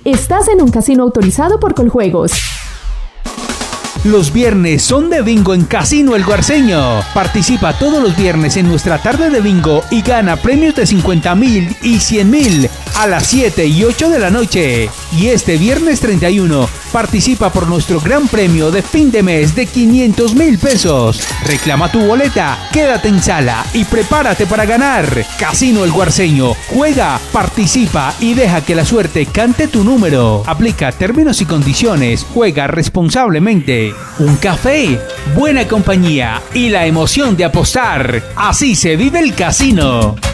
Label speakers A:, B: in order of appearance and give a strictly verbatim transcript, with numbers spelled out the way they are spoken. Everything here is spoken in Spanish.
A: Estás en un casino autorizado por Coljuegos.
B: Los viernes son de bingo en Casino El Guarceño. Participa todos los viernes en nuestra tarde de bingo y gana premios de cincuenta mil y cien mil a las siete y ocho de la noche. Y este viernes treinta y uno participa por nuestro gran premio de fin de mes de quinientos mil pesos. Reclama tu boleta, quédate en sala y prepárate para ganar. Casino El Guarceño. Juega, participa y deja que la suerte cante tu número. Aplica términos y condiciones. Juega responsablemente. Un café, buena compañía y la emoción de apostar. Así se vive el casino.